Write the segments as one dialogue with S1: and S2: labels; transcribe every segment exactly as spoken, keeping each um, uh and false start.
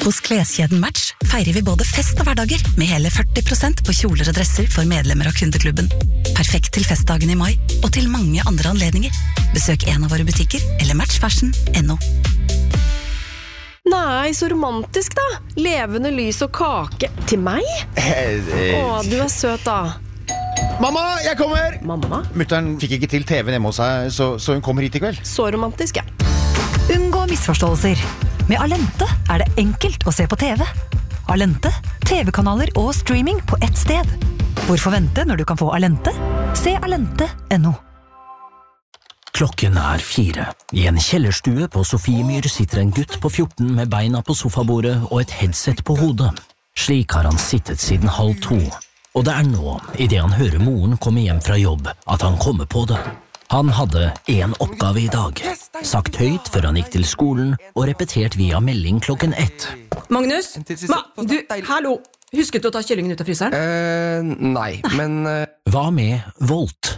S1: Hos kleskjeden Match feirer vi både fest og hverdager med hele førti prosent på kjoler og dresser for medlemmer av kundeklubben. Perfekt til festdagen i mai og til mange andre anledninger. Besøk en av våre butikker eller matchfashion punktum no.
S2: Nei, så romantisk da. Levende lys og kake. Til meg? Å, du er søt da.
S3: Mamma, jeg kommer!
S2: Mamma?
S3: Mutteren fikk ikke til T V-en hjemme hos seg, så, så hun kommer hit i kveld.
S2: Så romantisk, ja.
S1: Unngå misforståelser. Med Alente er det enkelt å se på T V. Alente, T V-kanaler og streaming på ett sted. Hvorfor vente når du kan få Alente? Se alente punktum no.
S4: Klokken er fire. I en kjellerstue på Sofiemyr sitter en gutt på fjorten med beina på sofabordet og et headset på hodet. Slik har han sittet siden halv to. Og det er nå, i det han hører moren komme hjem fra jobb, at han kommer på det. Han hadde en oppgave i dag. Sagt høyt før han gikk til skolen, og repetert via melding klokken ett.
S5: Magnus? Ma, du, hallo! Husket du å ta kyllingen ut av fryseren?
S6: Eh, nei, men... Uh...
S4: Hva med Volt?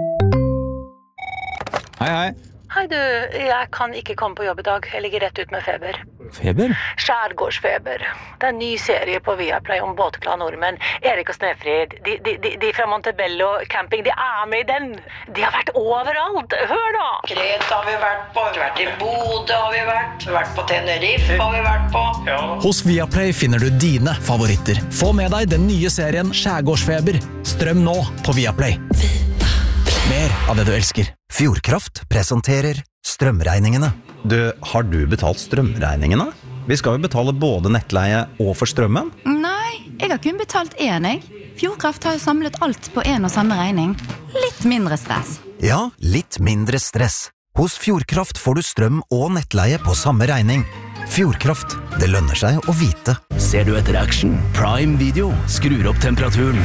S7: Hei, hei.
S8: Hei du, jeg kan ikke komme på jobb i dag. Jeg ligger rett ut med feber.
S7: Feber?
S8: Skjærgårdsfeber. Det er en ny serie på Viaplay om båtglade nordmenn. Erik og Snefrid, de, de, de, de fra Montebello camping, de er med i den. De har vært overalt. Hør da!
S9: Kreta har vi vært på, vi har vært i Bodø har vi vært, vi har vært på Tenerife har vi vært på. Ja.
S10: Hos Viaplay finner du dine favoritter. Få med deg den nye serien Skjærgårdsfeber. Strøm nå på Viaplay. Mer av det du elsker.
S11: Fjordkraft presenterer strømregningene.
S12: Du, har du betalt strømregningene? Vi skal jo betale både nettleie og for strømmen.
S13: Nei, jeg har kun betalt én, jeg. Fjordkraft har jo samlet alt på en og samme regning. Litt mindre stress.
S11: Ja, litt mindre stress. Hos Fjordkraft får du strøm og nettleie på samme regning. Fjordkraft, det lønner seg å vite.
S4: Ser du etter action? Prime Video skrur opp temperaturen.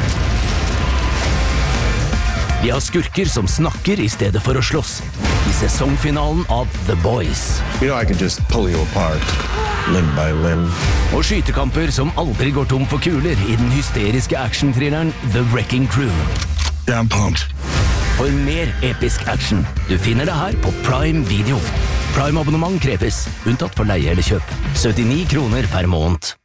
S4: Vi har skurker som snakker i stedet for å slåss. I sesongfinalen av The Boys.
S14: You know I can just pull you apart, limb by limb.
S4: Og skytekamper som aldri går tom for kuler i den hysteriske action-thrilleren The Wrecking Crew.
S14: I'm pumped.
S4: For mer episk action. Du finner det her på Prime Video. Prime-abonnement kreves, unntatt for leie eller kjøp. syttini kroner per måned.